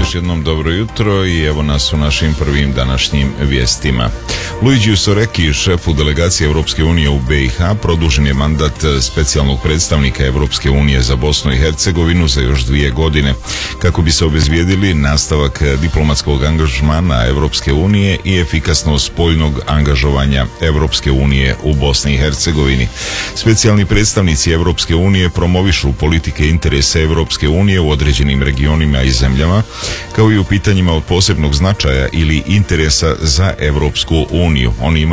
još jednom dobro jutro i evo nas u našim prvim današnjim vijestima. Luigi Soreki, šefu delegacije Europske unije u BiH, produžen je mandat specijalnog predstavnika Europske unije za Bosnu i Hercegovinu za još 2 godine, kako bi se obezbijedili nastavak diplomatskog angažmana Europske unije i efikasnost spoljnog angažovanja Europske unije u Bosni i Hercegovini. Specijalni predstavnici Europske unije promovišu politike i interese Europske unije u određenim regionima i zemljama, kao i u pitanjima od posebnog značaja ili interesa za Europsku uniju. Oni imaju